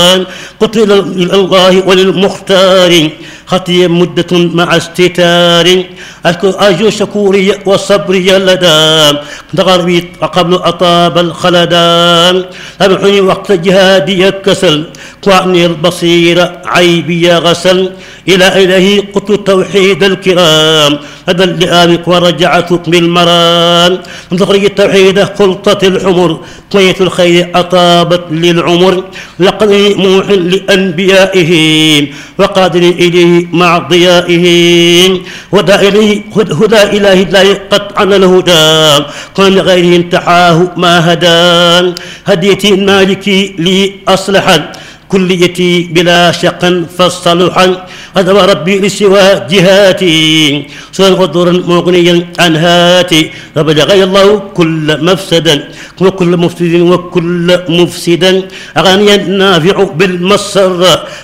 قلت إلى الله وللمختار خطي مدة مع استتار أرجو شكوري وصبري لدى غربي قبل أطاب الخلدان أبحني وقت جهادي الكسل وعني البصير عيبي غسل إلى إلهي قلت التوحيد الكرام هذا اللئامك ورجعت بالمران من تخرج التوحيد خلطة الحمر طية الخير أطابت للعمر لقد موح لأنبيائه وقادر إليه مع ضيائه هدى إلهي لا قطعا الهدى قال غيره انتحاه ما هدان هديتي المالكي لي أصلحا كليتي بلا شق فالصلحا هذا ربي لسوى جهاتي سوى غدر مغنيا عن هاتي فبلغ الله كل مفسدا وكل مفسد وكل مفسدا أغنيا نافع بالمسر